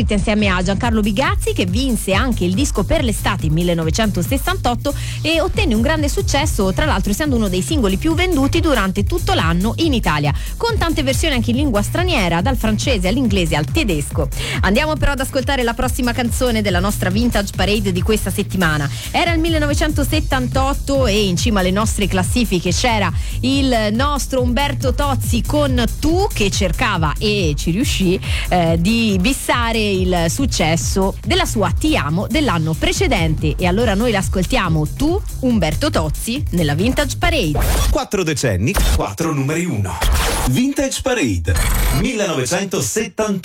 scritta insieme a Giancarlo Bigazzi, che vinse anche il disco per l'estate 1968 e ottenne un grande successo, tra l'altro essendo uno dei singoli più venduti durante tutto l'anno in Italia, con tante versioni anche in lingua straniera, dal francese all'inglese al tedesco. Andiamo però ad ascoltare la prossima canzone della nostra Vintage Parade di questa settimana. Era il 1978 e in cima alle nostre classifiche c'era il nostro Umberto Tozzi con Tu, che cercava e ci riuscì di bissare il successo della sua Ti amo dell'anno precedente, e allora noi l'ascoltiamo, Tu, Umberto Tozzi, nella Vintage Parade. 4 decenni, 4 numeri 1. Vintage Parade 1978.